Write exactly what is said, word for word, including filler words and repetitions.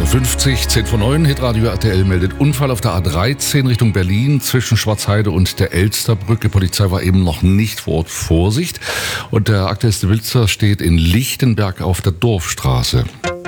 fünfzig, zehn vor neun, Hitradio R T L meldet Unfall auf der A dreizehn Richtung Berlin zwischen Schwarzheide und der Elsterbrücke. Polizei war eben noch nicht vor Ort. Vorsicht. Und der aktuellste Blitzer steht in Lichtenberg auf der Dorfstraße.